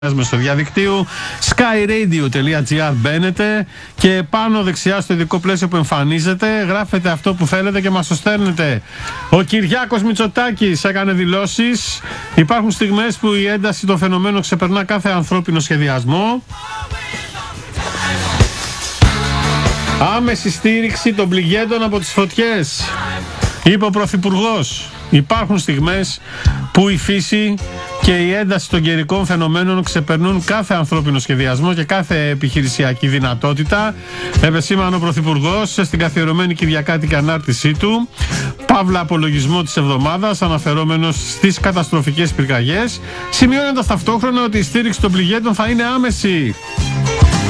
μέσω διαδικτύου skyradio.gr μπαίνετε και πάνω δεξιά στο ειδικό πλαίσιο που εμφανίζεται γράφετε αυτό που θέλετε και μας το στέλνετε. Ο Κυριάκος Μητσοτάκης έκανε δηλώσεις. Υπάρχουν στιγμές που η ένταση των φαινομένων ξεπερνά κάθε ανθρώπινο σχεδιασμό. Άμεση στήριξη των πληγέντων από τις φωτιές, είπε ο Πρωθυπουργός. Υπάρχουν στιγμές που η φύση και η ένταση των καιρικών φαινομένων ξεπερνούν κάθε ανθρώπινο σχεδιασμό και κάθε επιχειρησιακή δυνατότητα, επεσήμανε ο Πρωθυπουργός στην καθιερωμένη κυριακάτικη ανάρτησή του, παύλα απολογισμό της εβδομάδας, αναφερόμενος στις καταστροφικές πυρκαγιές, σημειώνοντας ταυτόχρονα ότι η στήριξη των πληγέντων θα είναι άμεση.